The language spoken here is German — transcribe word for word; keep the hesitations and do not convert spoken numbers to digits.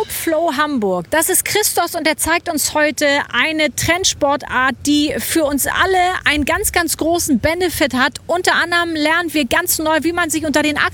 Flow Hamburg. Das ist Christos und er zeigt uns heute eine Trendsportart, die für uns alle einen ganz, ganz großen Benefit hat. Unter anderem lernen wir ganz neu, wie man sich unter den Achseln